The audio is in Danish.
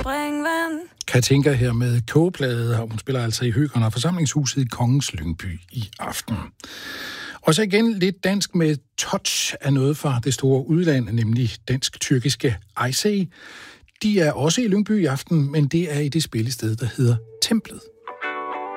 springvand. Katinka her med kogeplade, og hun spiller altså i Høgerne og Forsamlingshuset i Kongens Lyngby i aften. Og så igen lidt dansk med touch af noget fra det store udland, nemlig dansk-tyrkiske Aysel. De er også i Lyngby i aften, men det er i det spillested, der hedder Templet.